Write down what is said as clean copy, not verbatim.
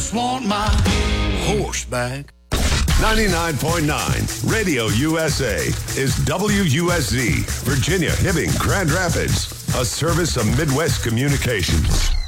just want my horse back. 99.9 Radio USA is WUSZ, Virginia, Hibbing, Grand Rapids, a service of Midwest Communications.